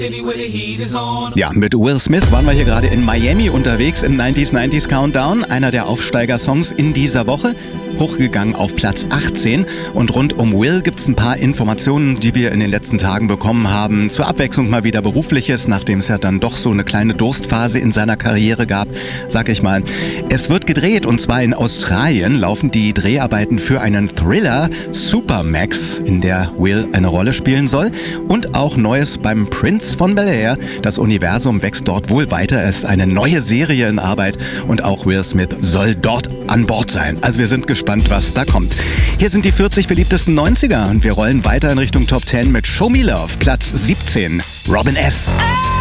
Ja, mit Will Smith waren wir hier gerade in Miami unterwegs im 90s Countdown. Einer der Aufsteiger-Songs in dieser Woche. Hochgegangen auf Platz 18. Und rund um Will gibt's ein paar Informationen, die wir in den letzten Tagen bekommen haben. Zur Abwechslung mal wieder Berufliches, nachdem es ja dann doch so eine kleine Durstphase in seiner Karriere gab, sag ich mal. Es wird gedreht, und zwar in Australien laufen die Dreharbeiten für einen Thriller, Supermax, in der Will eine Rolle spielen soll. Und auch Neues beim Prince von Bel-Air. Das Universum wächst dort wohl weiter. Es ist eine neue Serie in Arbeit und auch Will Smith soll dort an Bord sein. Also wir sind gespannt, was da kommt. Hier sind die 40 beliebtesten 90er und wir rollen weiter in Richtung Top 10 mit Show Me Love, Platz 17, Robin S.